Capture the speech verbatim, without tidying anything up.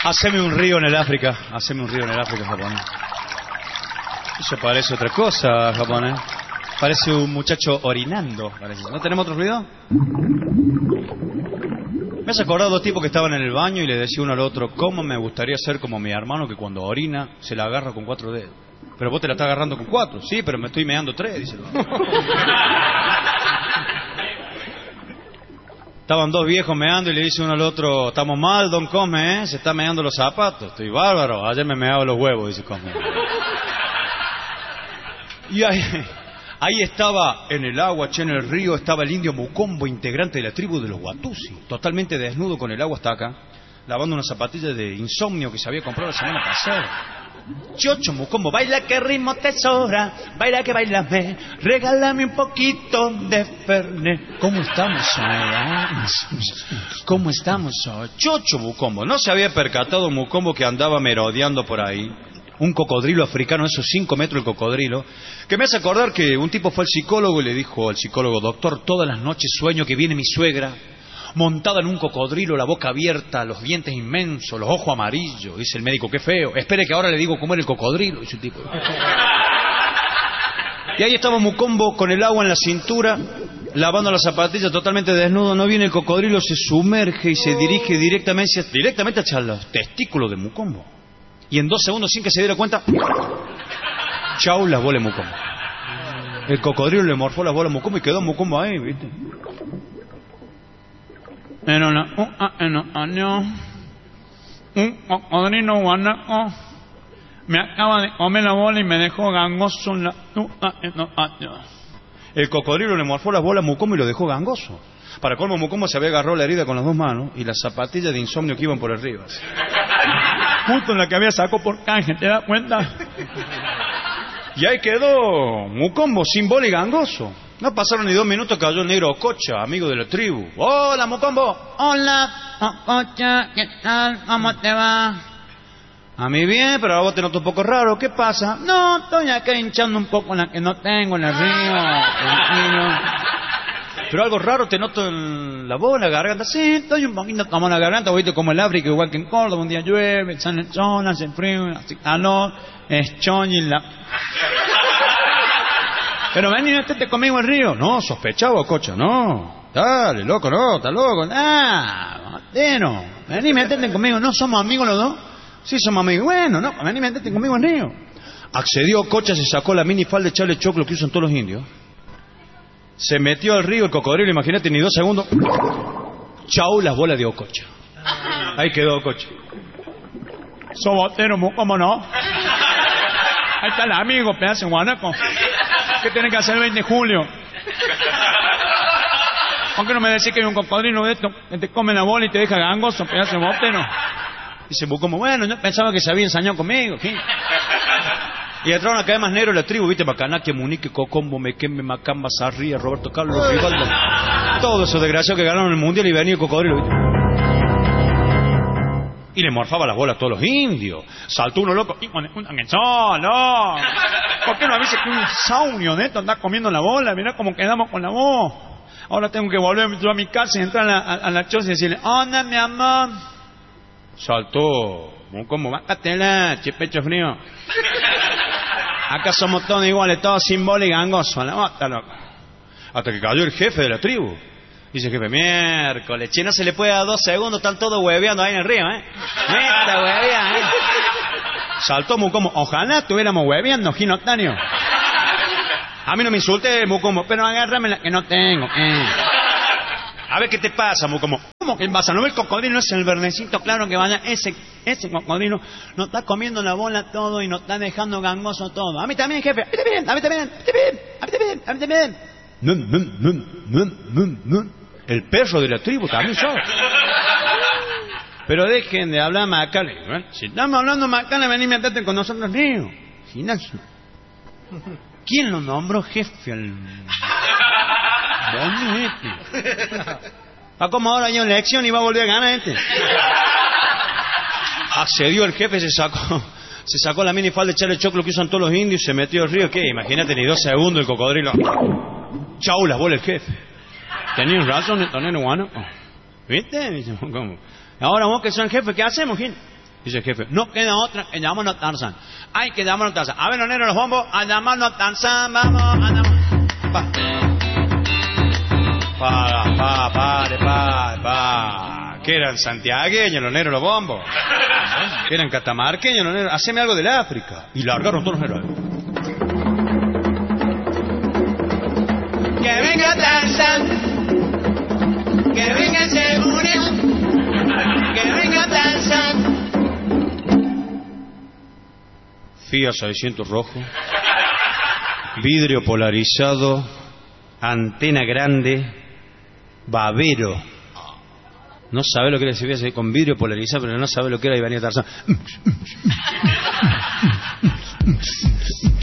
Haceme un río en el África. Haceme un río en el África, japonés. Eso parece otra cosa, japonés. Parece un muchacho orinando. Parece. ¿No tenemos otro ruido? Me has acordado dos tipos que estaban en el baño y le decía uno al otro: ¿cómo me gustaría ser como mi hermano que cuando orina se la agarra con cuatro dedos? Pero vos te la estás agarrando con cuatro. Sí, pero me estoy meando tres, dice el otro. Estaban dos viejos meando y le dice uno al otro: estamos mal, don Cosme, ¿eh? Se está meando los zapatos. Estoy bárbaro, ayer me meaba los huevos, dice Cosme. Y ahí, ahí estaba en el agua, che, en el río, estaba el indio Mukombo, integrante de la tribu de los Watusi, totalmente desnudo con el agua hasta acá, lavando unas zapatillas de insomnio que se había comprado la semana pasada. Chocho Mukombo, baila que ritmo te sobra, baila que bailame, regálame un poquito de Fernet. ¿Cómo estamos hoy? ¿Cómo estamos hoy? Chocho Mukombo, no se había percatado Mukombo que andaba merodeando por ahí. Un cocodrilo africano, esos cinco metros el cocodrilo, que me hace acordar que un tipo fue al psicólogo y le dijo al psicólogo: doctor, todas las noches sueño que viene mi suegra montada en un cocodrilo, la boca abierta, los dientes inmensos, los ojos amarillos. Dice el médico: qué feo, espere que ahora le digo cómo era el cocodrilo. Dice el tipo. Y ahí estaba Mukombo con el agua en la cintura, lavando las zapatillas, totalmente desnudo. No viene el cocodrilo, se sumerge y se dirige directamente, directamente hacia los testículos de Mukombo. Y en dos segundos, sin que se diera cuenta, chau, las bolas de Mukombo. El cocodrilo le morfó las bolas a Mukombo y quedó Mukombo ahí, ¿viste? En una, en un año, un cocodrilo guanaco me acaba de comer la bola y me dejó gangoso en la... El cocodrilo le morfó las bolas a Mukombo y lo dejó gangoso. Para colmo, Mukombo se había agarrado la herida con las dos manos y las zapatillas de insomnio que iban por arriba. Justo en la que había sacado por canje, ¿te das cuenta? Y ahí quedó Mukombo sin bola y gangoso. No pasaron ni dos minutos, cayó el negro Ococha, amigo de la tribu. ¡Hola, Mukombo! Hola, Ococha, ¿qué tal? ¿Cómo te va? A mí bien, pero a vos te noto un poco raro. ¿Qué pasa? No, estoy acá hinchando un poco la que no tengo en el río. Tranquilo. Pero algo raro te noto en la voz, en la garganta. Sí, estoy un poquito como en la garganta, oíste, como el África, igual que en Córdoba. Un día llueve, sale el sol, hace frío, hace calor, es choñi la... Pero vení, métete conmigo al río. No, sospechaba, Cocha, no. Dale, loco, no, está loco. Ah, Matero, vení, métete conmigo. ¿No somos amigos los dos? Sí, somos amigos. Bueno, no, vení, métete conmigo al río. Accedió Cocha, se sacó la minifalda de Charlie Choclo que usan todos los indios. Se metió al río el cocodrilo, imagínate, ni dos segundos. Chau, las bolas de Ococha. Ahí quedó Ococha. Sobotero, ¿cómo no? Ahí está el amigo, pedazo de guanaco. ¿Qué tiene que hacer el veinte de julio? ¿Por qué no me decís que hay un cocodrilo de esto que te come la bola y te deja gangoso, pedazo de botero? Dice Mukombo, bueno, yo pensaba que se había ensañado conmigo, ¿sí? Y entraron a caer más negro la tribu, ¿viste? Macanaque, Munique, Cocombo, Mequembe, Macamba, Sarría, Roberto Carlos, Rivaldo. Todos esos desgraciados que ganaron el mundial y venía el cocodrilo, ¿viste? Y le morfaba las bolas a todos los indios. Saltó uno loco. ¡No! ¿Por qué no avisas que un saunio de esto anda comiendo la bola? Mirá cómo quedamos con la voz. Ahora tengo que volver a mi casa y entrar a la, a, a la choza y decirle: ¡Onda, mi amor! Saltó. ¿Cómo? Bácatela, che, pecho frío. Acá somos todos iguales, todos sin bola y gangoso. La bota, loco. Hasta que cayó el jefe de la tribu. Dice el jefe: miércoles, che, no se le puede dar dos segundos, están todos hueveando ahí en el río, ¿eh? Esta huevea, ¿eh? Saltó Mukombo: ojalá estuviéramos hueveando, Ginotario. A mí no me insultes, Mukombo, pero agárrame la que no tengo, ¿eh? A ver qué te pasa, Mukombo. ¿Cómo que pasa? ¿No ves el cocodrilo? Es el verdecito claro que vaya. Ese, ese cocodrilo nos está comiendo la bola todo y nos está dejando gangoso todo. A mí también, jefe. A mí también, a mí también, a mí también, a mí también, a mí también. No, no, no, no, no, no. El perro de la tribu también soy. Pero dejen de hablar macale, ¿eh? Si estamos hablando macale, vení y métete con nosotros, niños. Gimnasio. ¿Quién lo nombró jefe al... Bonito. Va como ahora hay una elección y va a volver a ganar este. Accedió el jefe, se sacó se sacó la minifalda de Charlie Choclo que usan todos los indios y se metió al río. ¿Qué? Imagínate, ni dos segundos el cocodrilo. Chau, las bolas el jefe. Tenías razón, el tonero guano. ¿Viste? ¿Cómo? Ahora vos que sos el jefe, ¿qué hacemos, Gil? Dice el jefe, no queda otra que llamarnos Tarzán. Hay que llamarnos Tarzán. A ver, los negros, los bombos, a llamarnos Tarzán, vamos, a llamarnos. Pa. Pa, pa, pare, pa, pa. Que eran santiagueños los negros, los bombos. Que eran catamarqueños los negros. Haceme algo del África. Y largaron todos los negros. Que venga Tarzán. Que venga Seguridad. Que venga Tarzán. Fiat seiscientos rojo, vidrio polarizado, antena grande, babero. No sabe lo que era ese Fiat con vidrio polarizado, pero no sabe lo que era y venía Tarzán.